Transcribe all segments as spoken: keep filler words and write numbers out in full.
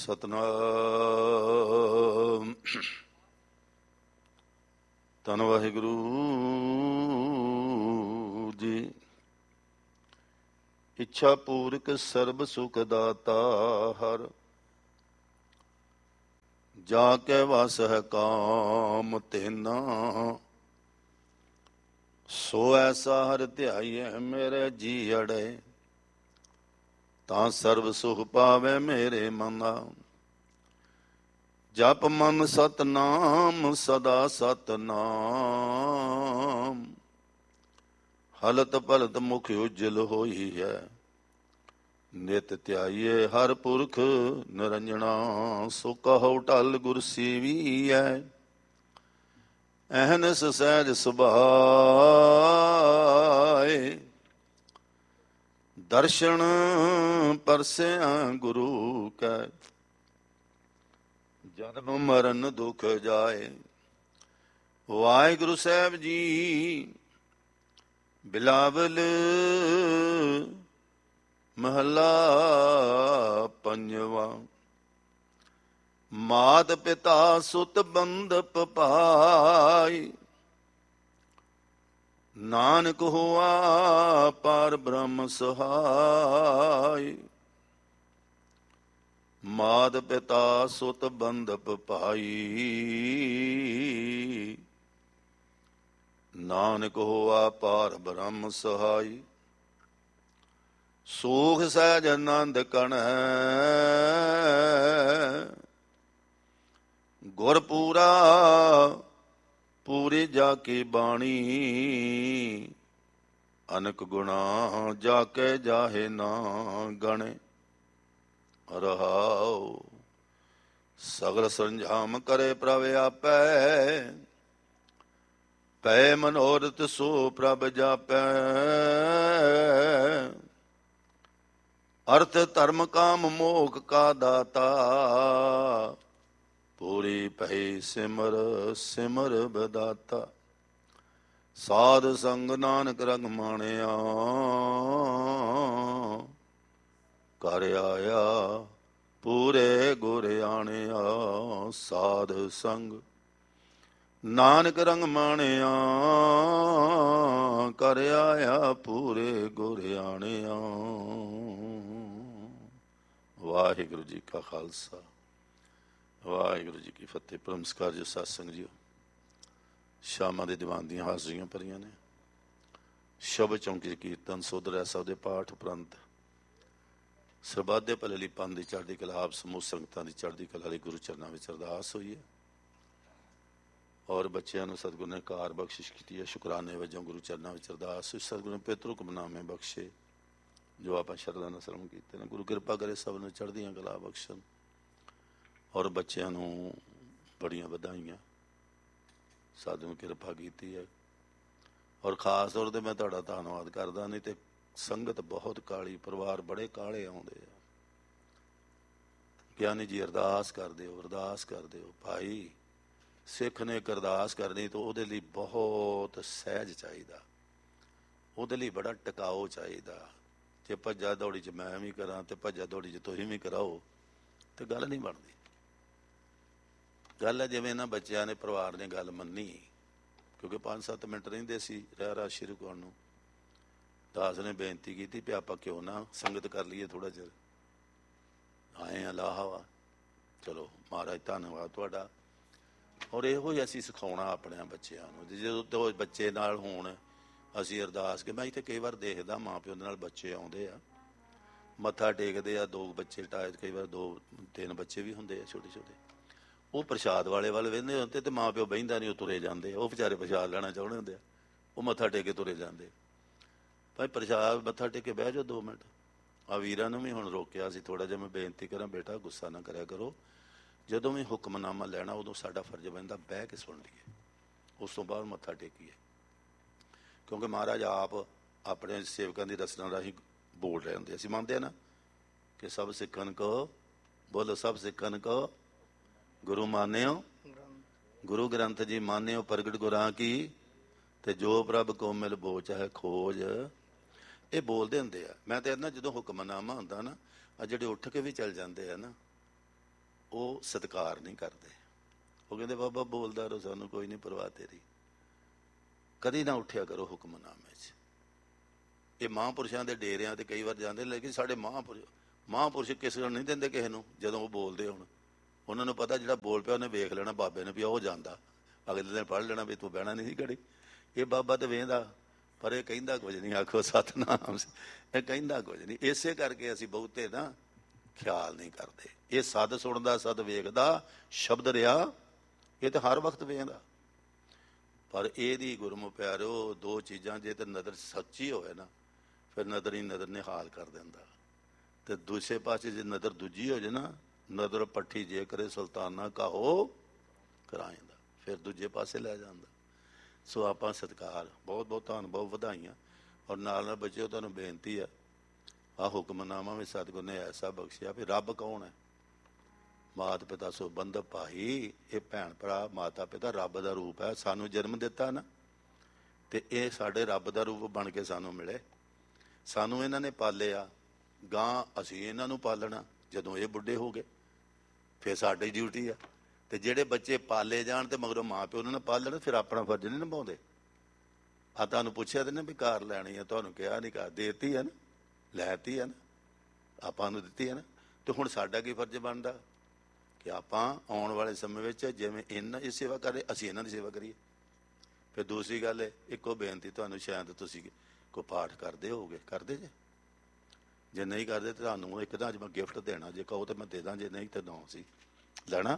ਸਤਨਾਮ। ਧੰਨ ਵਾਹਿਗੁਰੂ ਜੀ। ਇੱਛਾ ਪੂਰਕ ਸਰਬ ਸੁਖ ਦਾਤਾ ਹਰ, ਜਾ ਕੇ ਵਸ ਹੈ ਕਾਮ ਤੇਨਾ। ਸੋ ਐਸਾ ਹਰ ਧਿਆਈਐ ਮੇਰੇ ਜੀ ਅੜੇ, ਤਾਂ ਸਰਬ ਸੁਖ ਪਾਵੇ ਮੇਰੇ ਮਨਾ। ਜਪ ਮਨ ਸਤਨਾਮ ਸਦਾ ਸਤਨਾਮ, ਹਲਤ ਪਲਤ ਮੁਖ ਉਜਲ ਹੋਈ ਹੈ। ਨਿਤ ਧਿਆਈਏ ਹਰ ਪੁਰਖ ਨਿਰੰਜਣਾ, ਸੋ ਕਹੋ ਢਲ ਗੁਰ ਸੇਵੀਐ। ਅਹਨਸ ਸਹਿਜ ਸੁਭਾਏ, ਦਰਸ਼ਨ ਪਰਸਿਆ ਗੁਰੂ ਕੈ। ਜਨਮ ਮਰਨ ਦੁਖ ਜਾਏ। ਵਾਹਿਗੁਰੂ ਸਾਹਿਬ ਜੀ ਬਿਲਾਵਲ ਮਹੱਲਾ ਪੰਜਵਾ। ਮਾਤ ਪਿਤਾ ਸੁਤ ਬੰਧਪ ਪਾਈ, ਨਾਨਕ ਹੋਆ ਪਾਰ ਬ੍ਰਹਮ ਸਹਾਈ। ਮਾਤ ਪਿਤਾ ਸੁਤ ਬੰਧਪ ਪਾਈ, ਨਾਨਕ ਹੋਆ ਪਾਰ ਬ੍ਰਹਮ ਸਹਾਈ। ਸੂਖ ਸਹਿਜ ਆਨੰਦ ਕਣੈ, ਗੁਰ ਪੂਰਾ ਪੂਰੀ ਜਾ ਕੀ ਬਾਣੀ। ਅਨਕ ਗੁਣਾ ਜਾ ਕੇ ਜਾਹੇ ਨਾ ਗਣੇ। ਰਹਾਉ ਸਗਲ ਸੰਜਾਮ ਕਰੇ ਪ੍ਰਭ ਆਪੈ, ਪੈ ਮਨੋਰਥ ਸੋ ਪ੍ਰਭ ਜਾਪੈ। ਅਰਥ ਧਰਮ ਕਾਮ ਮੋਖ ਕਾ ਦਾਤਾ, ਪੂਰੀ ਭਈ ਸਿਮਰ ਸਿਮਰ ਬਦਾਤਾ। ਸਾਧ ਸੰਗ ਨਾਨਕ ਰੰਗ ਮਾਣਿਆ, ਕਰ ਆਇਆ ਪੂਰੇ ਗੁਰ ਆਣਿਆ। ਸਾਧ ਸੰਗ ਨਾਨਕ ਰੰਗ ਮਾਣਿਆ, ਕਰ ਆਇਆ ਪੂਰੇ ਗੁਰ ਆਣਿਆ। ਵਾਹਿਗੁਰੂ ਜੀ ਕਾ ਖਾਲਸਾ, ਵਾਹਿਗੁਰੂ ਜੀ ਕੀ ਫਤਿਹ। ਨਮਸਕਾਰ ਜੀ ਸਤਿਸੰਗ ਜੀਓ। ਸ਼ਾਮਾਂ ਦੇ ਦੀਵਾਨ ਦੀਆਂ ਹਾਜ਼ਰੀਆਂ ਭਰੀਆਂ ਨੇ। ਸ਼ਬਦ ਚੌਂਕੀ ਕੀਰਤਨ ਸੋਧਰ ਸਾਹਿਬ ਦੇ ਪਾਠ ਉਪਰੰਤ ਸਰਬੱਤ ਦੇ ਭਲੇ ਲਈ ਪੰਥ ਦੀ ਚੜ੍ਹਦੀ ਕਲਾ, ਆਪ ਸਮੂਹ ਸੰਗਤਾਂ ਦੀ ਚੜ੍ਹਦੀ ਕਲਾ ਲਈ ਗੁਰੂ ਚਰਨਾਂ ਵਿੱਚ ਅਰਦਾਸ ਹੋਈ ਹੈ। ਔਰ ਬੱਚਿਆਂ ਨੂੰ ਸਤਿਗੁਰੂ ਨੇ ਕਾਰ ਬਖਸ਼ਿਸ਼ ਕੀਤੀ ਹੈ। ਸ਼ੁਕਰਾਨੇ ਵਜੋਂ ਗੁਰੂ ਚਰਨਾਂ ਵਿੱਚ ਅਰਦਾਸ ਹੋਈ, ਸਤਿਗੁਰੂ ਨੇ ਪਿਤਰੂ ਹੁਕਮਨਾਮੇ ਬਖਸ਼ੇ ਜੋ ਆਪਾਂ ਸ਼ਰਧਾ ਨਾਲ ਸਰਵਣ ਕੀਤੇ ਨੇ। ਗੁਰੂ ਕਿਰਪਾ ਕਰੇ ਸਭ ਨੂੰ ਚੜ੍ਹਦੀਆਂ ਕਲਾ ਬਖਸ਼ਣ। ਔਰ ਬੱਚਿਆਂ ਨੂੰ ਬੜੀਆਂ ਵਧਾਈਆਂ, ਸਾਧੂ ਨੂੰ ਕਿਰਪਾ ਕੀਤੀ ਹੈ। ਔਰ ਖਾਸ ਤੌਰ 'ਤੇ ਮੈਂ ਤੁਹਾਡਾ ਧੰਨਵਾਦ ਕਰਦਾ। ਨਹੀਂ ਤੇ ਸੰਗਤ ਬਹੁਤ ਕਾਲੀ, ਪਰਿਵਾਰ ਬੜੇ ਕਾਲੇ ਆਉਂਦੇ ਆ। ਗਿਆਨੀ ਜੀ ਅਰਦਾਸ ਕਰ ਦਿਓ, ਅਰਦਾਸ ਕਰ ਦਿਓ। ਭਾਈ ਸਿੱਖ ਨੇ ਇੱਕ ਅਰਦਾਸ ਕਰਨੀ ਤਾਂ ਉਹਦੇ ਲਈ ਬਹੁਤ ਸਹਿਜ ਚਾਹੀਦਾ, ਉਹਦੇ ਲਈ ਬੜਾ ਟਿਕਾਓ ਚਾਹੀਦਾ। ਜੇ ਭੱਜਾ ਦੌੜੀ 'ਚ ਮੈਂ ਵੀ ਕਰਾਂ ਤੇ ਭੱਜਾ ਦੌੜੀ 'ਚ ਤੁਸੀਂ ਵੀ ਕਰਾਓ ਤੇ ਗੱਲ ਨਹੀਂ ਬਣਦੀ। ਗੱਲ ਹੈ ਜਿਵੇਂ ਨਾ ਬੱਚਿਆਂ ਨੇ ਪਰਿਵਾਰ ਨੇ ਗੱਲ ਮੰਨੀ, ਕਿਉਂਕਿ ਪੰਜ ਸੱਤ ਮਿੰਟ ਰਹਿੰਦੇ ਸੀ ਰਹਿ ਰਾ ਸ਼ੁਰੂ ਕਰਨ ਨੂੰ। ਦਾਸ ਨੇ ਬੇਨਤੀ ਕੀਤੀ ਵੀ ਆਪਾਂ ਕਿਉਂ ਨਾ ਸੰਗਤ ਕਰ ਲਈਏ ਥੋੜ੍ਹਾ ਚਿਰ। ਆਏ ਆ ਲਾਹਾ। ਚਲੋ ਮਹਾਰਾਜ ਧੰਨਵਾਦ ਤੁਹਾਡਾ। ਔਰ ਇਹੋ ਹੀ ਅਸੀਂ ਸਿਖਾਉਣਾ ਆਪਣੇ ਬੱਚਿਆਂ ਨੂੰ। ਜਦੋਂ ਤੋਂ ਬੱਚੇ ਨਾਲ ਹੋਣ ਅਸੀਂ ਅਰਦਾਸ ਕਿ ਮੈਂ ਇੱਥੇ ਕਈ ਵਾਰ ਦੇਖਦਾ ਮਾਂ ਪਿਓ ਦੇ ਨਾਲ ਬੱਚੇ ਆਉਂਦੇ ਆ, ਮੱਥਾ ਟੇਕਦੇ ਆ, ਦੋ ਬੱਚੇ ਟਾਇਰ, ਕਈ ਵਾਰ ਦੋ ਤਿੰਨ ਬੱਚੇ ਵੀ ਹੁੰਦੇ ਆ ਛੋਟੇ ਛੋਟੇ। ਉਹ ਪ੍ਰਸ਼ਾਦ ਵਾਲੇ ਵੱਲ ਵਹਿੰਦੇ ਹੁੰਦੇ ਤੇ ਮਾਂ ਪਿਓ ਬਹਿੰਦਾ ਨਹੀਂ, ਉਹ ਤੁਰੇ ਜਾਂਦੇ। ਉਹ ਵਿਚਾਰੇ ਪ੍ਰਸ਼ਾਦ ਲੈਣਾ ਚਾਹੁੰਦੇ ਹੁੰਦੇ ਆ, ਉਹ ਮੱਥਾ ਟੇਕ ਕੇ ਤੁਰੇ ਜਾਂਦੇ। ਭਾਈ ਪ੍ਰਸ਼ਾਦ ਮੱਥਾ ਟੇਕ ਕੇ ਬਹਿ ਜਾਓ ਦੋ ਮਿੰਟ। ਆ ਵੀਰਾਂ ਨੂੰ ਵੀ ਹੁਣ ਰੋਕਿਆ ਸੀ ਥੋੜ੍ਹਾ ਜਿਹਾ। ਮੈਂ ਬੇਨਤੀ ਕਰਾਂ ਬੇਟਾ ਗੁੱਸਾ ਨਾ ਕਰਿਆ ਕਰੋ। ਜਦੋਂ ਵੀ ਹੁਕਮਨਾਮਾ ਲੈਣਾ ਉਦੋਂ ਸਾਡਾ ਫਰਜ਼ ਬਣਦਾ ਬਹਿ ਕੇ ਸੁਣ ਲਈਏ, ਉਸ ਤੋਂ ਬਾਅਦ ਮੱਥਾ ਟੇਕੀਏ। ਕਿਉਂਕਿ ਮਹਾਰਾਜ ਆਪ ਆਪਣੇ ਸੇਵਕਾਂ ਦੀ ਰਸਨਾ ਰਾਹੀਂ ਬੋਲ ਰਹੇ ਹੁੰਦੇ। ਅਸੀਂ ਮੰਨਦੇ ਹਾਂ ਨਾ ਕਿ ਸਭ ਸਿੱਖਣ ਕੋ ਬੋਲੋ, ਸਭ ਸਿੱਖਣ ਕੋ ਗੁਰੂ ਮਾਨਿਓ, ਗੁਰੂ ਗ੍ਰੰਥ ਜੀ ਮਾਨਿਓ ਪ੍ਰਗਟ ਗੁਰਾਂ ਕੀ, ਤੇ ਜੋ ਪ੍ਰਭ ਕੋ ਮਿਲ ਬੋਚ ਹੈ ਖੋਜ। ਇਹ ਬੋਲਦੇ ਹੁੰਦੇ ਆ। ਮੈਂ ਤੇ ਨਾ ਜਦੋਂ ਹੁਕਮਨਾਮਾ ਹੁੰਦਾ ਨਾ, ਆ ਜਿਹੜੇ ਉੱਠ ਕੇ ਵੀ ਚੱਲ ਜਾਂਦੇ ਆ ਨਾ, ਉਹ ਸਤਿਕਾਰ ਨਹੀਂ ਕਰਦੇ। ਉਹ ਕਹਿੰਦੇ ਬਾਬਾ ਬੋਲਦਾ ਰਹੋ, ਸਾਨੂੰ ਕੋਈ ਨਹੀਂ ਪਰਵਾਹ ਤੇਰੀ, ਕਦੀ ਨਾ ਉੱਠਿਆ ਕਰੋ ਹੁਕਮਨਾਮੇ 'ਚ। ਇਹ ਮਹਾਂਪੁਰਸ਼ਾਂ ਦੇ ਡੇਰਿਆਂ ਤੇ ਕਈ ਵਾਰ ਜਾਂਦੇ, ਲੇਕਿਨ ਸਾਡੇ ਮਹਾਂਪੁਰਸ਼ ਮਹਾਂਪੁਰਸ਼ ਕਿਸੇ ਨੂੰ ਨਹੀਂ ਦਿੰਦੇ ਕਿਸੇ ਨੂੰ। ਜਦੋਂ ਉਹ ਬੋਲਦੇ ਹੋਣ ਉਹਨਾਂ ਨੂੰ ਪਤਾ ਜਿਹੜਾ ਬੋਲ ਪਿਆ ਉਹਨੇ ਵੇਖ ਲੈਣਾ ਬਾਬੇ ਨੇ ਵੀ ਉਹ ਜਾਂਦਾ, ਅਗਲੇ ਦਿਨ ਪੜ੍ਹ ਲੈਣਾ ਵੀ ਤੂੰ ਬਹਿਣਾ ਨਹੀਂ ਸੀ ਘੜੀ। ਇਹ ਬਾਬਾ ਤਾਂ ਵੇਂਦਾ ਪਰ ਇਹ ਕਹਿੰਦਾ ਕੁਝ ਨਹੀਂ। ਆਖੋ ਸਤਿਨਾਮ, ਇਹ ਕਹਿੰਦਾ ਕੁਝ ਨਹੀਂ। ਇਸੇ ਕਰਕੇ ਅਸੀਂ ਬਹੁਤੇ ਨਾ ਖਿਆਲ ਨਹੀਂ ਕਰਦੇ। ਇਹ ਸਦ ਸੁਣਦਾ, ਸਦ ਵੇਖਦਾ ਸ਼ਬਦ ਰਿਹਾ, ਇਹ ਤਾਂ ਹਰ ਵਕਤ ਵੇਖਦਾ। ਪਰ ਇਹਦੀ ਗੁਰਮੁਖ ਪਿਆਰਿਓ ਦੋ ਚੀਜ਼ਾਂ, ਜੇ ਤੇ ਨਜ਼ਰ ਸੱਚੀ ਹੋਵੇ ਨਾ ਫਿਰ ਨਜ਼ਰ ਹੀ ਨਜ਼ਰ ਨਿਹਾਲ ਕਰ ਦਿੰਦਾ, ਤੇ ਦੂਸਰੇ ਪਾਸੇ ਜੇ ਨਜ਼ਰ ਦੂਜੀ ਹੋ ਜੇ ਨਾ, ਨਜ਼ਰ ਪੱਠੀ ਜੇ ਕਰੇ ਸੁਲਤਾਨਾ ਕਾਹੋ ਕਰਾਏਂਦਾ, ਫਿਰ ਦੂਜੇ ਪਾਸੇ ਲੈ ਜਾਂਦਾ। ਸੋ ਆਪਾਂ ਸਤਿਕਾਰ, ਬਹੁਤ ਬਹੁਤ ਤੁਹਾਨੂੰ ਬਹੁਤ ਵਧਾਈਆਂ। ਔਰ ਨਾਲ ਨਾਲ ਬੱਚਿਓ ਤੁਹਾਨੂੰ ਬੇਨਤੀ ਆ, ਆਹ ਹੁਕਮਨਾਮਾ ਵੀ ਸਤਿਗੁਰ ਨੇ ਐਸਾ ਬਖਸ਼ਿਆ ਵੀ ਰੱਬ ਕੌਣ ਹੈ? ਮਾਤ ਪਿਤਾ ਸੋ ਬੰਧਪ ਭਾਈ। ਇਹ ਭੈਣ ਭਰਾ ਮਾਤਾ ਪਿਤਾ ਰੱਬ ਦਾ ਰੂਪ ਹੈ। ਸਾਨੂੰ ਜਨਮ ਦਿੱਤਾ ਨਾ, ਤੇ ਇਹ ਸਾਡੇ ਰੱਬ ਦਾ ਰੂਪ ਬਣ ਕੇ ਸਾਨੂੰ ਮਿਲੇ। ਸਾਨੂੰ ਇਹਨਾਂ ਨੇ ਪਾਲਿਆ, ਗਾਂ ਅਸੀਂ ਇਹਨਾਂ ਨੂੰ ਪਾਲਣਾ। ਜਦੋਂ ਇਹ ਬੁੱਢੇ ਹੋ ਗਏ ਫਿਰ ਸਾਡੀ ਡਿਊਟੀ ਆ। ਤੇ ਜਿਹੜੇ ਬੱਚੇ ਪਾਲੇ ਜਾਣ ਤੇ ਮਗਰੋਂ ਮਾਂ ਪਿਓ ਉਹਨਾਂ ਨੇ ਪਾਲਣ, ਫਿਰ ਆਪਣਾ ਫਰਜ਼ ਨਹੀਂ ਨਿਭਾਉਂਦੇ। ਆ ਤੁਹਾਨੂੰ ਪੁੱਛਿਆ ਤੇ ਨਾ ਵੀ ਕਾਰ ਲੈਣੀ ਆ, ਤੁਹਾਨੂੰ ਕਿਹਾ ਨਹੀਂ ਕਾਰ ਦੇਤੀ ਹੈ ਨਾ, ਲੈਤੀ ਹੈ ਨਾ, ਆਪਾਂ ਨੂੰ ਦਿੱਤੀ ਹੈ ਨਾ। ਤੇ ਹੁਣ ਸਾਡਾ ਕੀ ਫਰਜ਼ ਬਣਦਾ ਕਿ ਆਪਾਂ ਆਉਣ ਵਾਲੇ ਸਮੇਂ ਵਿੱਚ ਜਿਵੇਂ ਇਹਨਾਂ ਦੀ ਸੇਵਾ ਕਰੇ, ਅਸੀਂ ਇਹਨਾਂ ਦੀ ਸੇਵਾ ਕਰੀਏ। ਫਿਰ ਦੂਸਰੀ ਗੱਲ ਹੈ, ਇੱਕੋ ਬੇਨਤੀ ਤੁਹਾਨੂੰ, ਸ਼ਾਇਦ ਤੁਸੀਂ ਕੋਈ ਪਾਠ ਕਰਦੇ ਹੋਗੇ, ਕਰਦੇ ਜੇ? ਜੇ ਨਹੀਂ ਕਰਦੇ ਤਾਂ ਤੁਹਾਨੂੰ ਇੱਕ ਤਾਂ ਅੱਜ ਮੈਂ ਗਿਫਟ ਦੇਣਾ, ਜੇ ਕਹੋ ਤਾਂ ਮੈਂ ਦੇ ਦਾਂ, ਜੇ ਨਹੀਂ ਤਾਂ ਨਾ ਸੀ ਲੈਣਾ,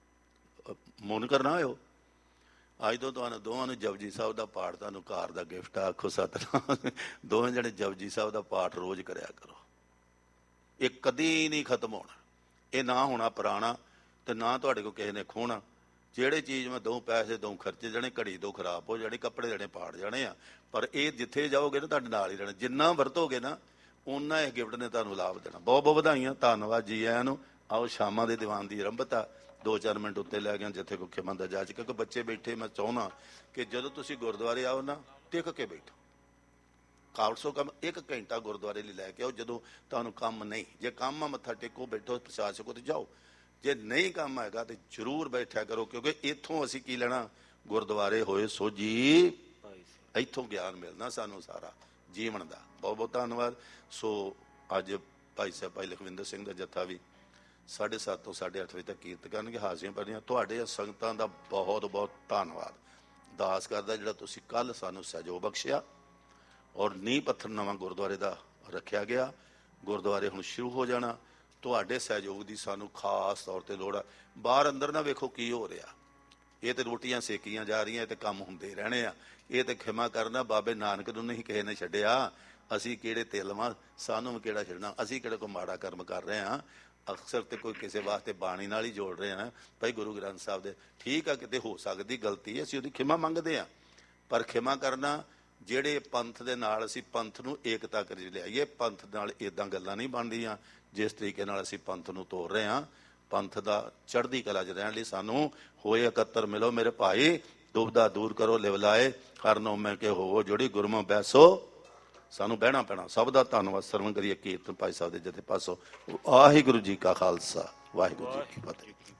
ਮਨ ਕਰਨਾ ਹੋਇਓ। ਅੱਜ ਤੋਂ ਤੁਹਾਨੂੰ ਦੋਵਾਂ ਨੂੰ ਜਪਜੀ ਸਾਹਿਬ ਦਾ ਪਾਠ ਤੁਹਾਨੂੰ ਘਰ ਦਾ ਗਿਫਟ ਆ। ਆਖੋ ਸਤਿਨਾਮ। ਦੋਵੇਂ ਜਣੇ ਜਪਜੀ ਸਾਹਿਬ ਦਾ ਪਾਠ ਰੋਜ਼ ਕਰਿਆ ਕਰੋ। ਇਹ ਕਦੀ ਨਹੀਂ ਖਤਮ ਹੋਣਾ। ਇਹ ਨਾ ਹੋਣਾ ਪੁਰਾਣਾ, ਤੇ ਨਾ ਤੁਹਾਡੇ ਕੋਲ ਕਿਸੇ ਨੇ ਖੋਣਾ। ਜਿਹੜੇ ਚੀਜ਼ ਮੈਂ ਦੋ ਪੈਸੇ ਦੋ ਖਰਚੇ ਜਾਣੇ, ਘੜੀ ਦੋ ਖਰਾਬ ਹੋ ਜਾਣੇ, ਕੱਪੜੇ ਦੇਣੇ ਪਾੜ ਜਾਣੇ ਆ, ਪਰ ਇਹ ਜਿੱਥੇ ਜਾਓਗੇ ਨਾ ਤੁਹਾਡੇ ਨਾਲ ਹੀ ਰਹਿਣਾ। ਜਿੰਨਾ ਵਰਤੋਗੇ ਨਾ ਓਨਾ ਇਹ ਗਿਫਟ ਨੇ ਤੁਹਾਨੂੰ ਲਾਭ ਦੇਣਾ। ਬਹੁਤ ਬਹੁਤ ਵਧਾਈਆਂ, ਧੰਨਵਾਦ ਜੀ ਆਇਆਂ ਨੂੰ। ਆਓ ਸ਼ਾਮਾਂ ਦੇ ਦੀਵਾਨ ਦੀ ਆਰੰਭਤਾ ਦੋ ਚਾਰ ਮਿੰਟ ਉੱਤੇ ਲੈ ਗਿਆ, ਜਿੱਥੇ ਕੋਈ ਖਿਮਾ ਦਾ ਜਾ ਚੁੱਕਾ। ਕਿਉਂਕਿ ਬੱਚੇ ਬੈਠੇ, ਮੈਂ ਚਾਹੁੰਦਾ ਕਿ ਜਦੋਂ ਤੁਸੀਂ ਗੁਰਦੁਆਰੇ ਆਓ ਨਾ ਟਿਕ ਕੇ ਬੈਠੋ। ਘੱਟ ਤੋਂ ਕਮ ਇੱਕ ਘੰਟਾ ਗੁਰਦੁਆਰੇ ਲਈ ਲੈ ਕੇ ਆਓ। ਜਦੋਂ ਤੁਹਾਨੂੰ ਕੰਮ ਨਹੀਂ, ਜੇ ਕੰਮ ਆ ਮੱਥਾ ਟੇਕੋ, ਬੈਠੋ, ਪ੍ਰਸ਼ਾਦ ਛਕੋ ਤੇ ਜਾਓ। ਜੇ ਨਹੀਂ ਕੰਮ ਹੈਗਾ ਤੇ ਜ਼ਰੂਰ ਬੈਠਿਆ ਕਰੋ, ਕਿਉਂਕਿ ਇੱਥੋਂ ਅਸੀਂ ਕੀ ਲੈਣਾ? ਗੁਰਦੁਆਰੇ ਹੋਏ ਸੋਝੀ, ਇੱਥੋਂ ਗਿਆਨ ਮਿਲਣਾ ਸਾਨੂੰ ਸਾਰਾ ਜੀਵਨ ਦਾ। ਬਹੁਤ ਬਹੁਤ ਧੰਨਵਾਦ। ਸੋ ਅੱਜ ਭਾਈ ਸਾਹਿਬ ਭਾਈ ਲਖਵਿੰਦਰ ਸਿੰਘ ਦਾ ਜੱਥਾ ਵੀ ਸਾਢੇ ਸੱਤ ਤੋਂ ਸਾਢੇ ਅੱਠ ਵਜੇ ਤੱਕ ਕੀਰਤ ਕਰਨਗੇ। ਹਾਜ਼ਰੀਆਂ ਭਰੀਆਂ ਤੁਹਾਡੇ ਸੰਗਤਾਂ ਦਾ ਬਹੁਤ ਬਹੁਤ ਧੰਨਵਾਦ। ਦਾਸ ਕਰਦਾ ਜਿਹੜਾ ਤੁਸੀਂ ਕੱਲ੍ਹ ਸਾਨੂੰ ਸਹਿਯੋਗ ਬਖਸ਼ਿਆ, ਔਰ ਨੀਂਹ ਪੱਥਰ ਨਵਾਂ ਗੁਰਦੁਆਰੇ ਦਾ ਰੱਖਿਆ ਗਿਆ। ਗੁਰਦੁਆਰੇ ਹੁਣ ਸ਼ੁਰੂ ਹੋ ਜਾਣਾ। ਤੁਹਾਡੇ ਸਹਿਯੋਗ ਦੀ ਸਾਨੂੰ ਖਾਸ ਤੌਰ ਤੇ ਲੋੜ ਆ। ਬਾਹਰ ਅੰਦਰ ਨਾ ਵੇਖੋ ਕੀ ਹੋ ਰਿਹਾ। ਇਹ ਤੇ ਰੋਟੀਆਂ ਸੇਕੀਆਂ ਜਾ ਰਹੀਆਂ, ਇਹ ਤੇ ਕੰਮ ਹੁੰਦੇ ਰਹਿਣੇ ਆ। ਇਹ ਤੇ ਖਿਮਾ ਕਰਨਾ, ਬਾਬੇ ਨਾਨਕ ਨੂੰ ਨਹੀਂ ਕਿਸੇ ਨੇ ਛੱਡਿਆ। ਅਸੀਂ ਕਿਹੜੇ ਤਿਲਵਾਂ, ਸਾਨੂੰ ਵੀ ਕਿਹੜਾ ਛੱਡਣਾ। ਅਸੀਂ ਕਿਹੜਾ ਕੋਈ ਮਾੜਾ ਕਰਮ ਕਰ ਰਹੇ ਹਾਂ। ਅਕਸਰ ਤੇ ਕੋਈ ਕਿਸੇ ਵਾਸਤੇ ਬਾਣੀ ਨਾਲ ਹੀ ਜੋੜ ਰਹੇ ਹਾਂ। ਭਾਈ ਗੁਰੂ ਗ੍ਰੰਥ ਸਾਹਿਬ ਦੇ, ਠੀਕ ਆ ਕਿਤੇ ਹੋ ਸਕਦੀ ਗਲਤੀ, ਅਸੀਂ ਉਹਦੀ ਖਿਮਾ ਮੰਗਦੇ ਹਾਂ। ਪਰ ਖਿਮਾ ਕਰਨਾ, ਜਿਹੜੇ ਪੰਥ ਦੇ ਨਾਲ ਅਸੀਂ ਪੰਥ ਨੂੰ ਏਕਤਾ ਕਰ ਲਿਆਈਏ। ਪੰਥ ਨਾਲ ਇੱਦਾਂ ਗੱਲਾਂ ਨਹੀਂ ਬਣਦੀਆਂ ਜਿਸ ਤਰੀਕੇ ਨਾਲ ਅਸੀਂ ਪੰਥ ਨੂੰ ਤੋੜ ਰਹੇ ਹਾਂ। ਪੰਥ ਦਾ ਚੜ੍ਹਦੀ ਕਲਾ 'ਚ ਰਹਿਣ ਲਈ ਸਾਨੂੰ ਹੋਏ ਇਕੱਤਰ ਮਿਲੋ ਮੇਰੇ ਭਾਈ, ਦੁਬਦਾ ਦੂਰ ਕਰੋ ਲਿਵਲਾਏ, ਹਰ ਨੌਮੇ ਕੇ ਹੋਵੋ ਜੋੜੀ ਗੁਰਮੁਖ ਬੈਸੋ। ਸਾਨੂੰ ਬਹਿਣਾ ਪੈਣਾ। ਸਭ ਦਾ ਧੰਨਵਾਦ। ਸਰਵਣ ਕਰੀਏ ਕੀਰਤਨ ਭਾਈ ਸਾਹਿਬ ਦੇ ਜਥੇ ਪਾਸੋਂ। ਵਾਹਿਗੁਰੂ ਜੀ ਕਾ ਖਾਲਸਾ, ਵਾਹਿਗੁਰੂ ਜੀ ਕੀ ਫਤਿਹ।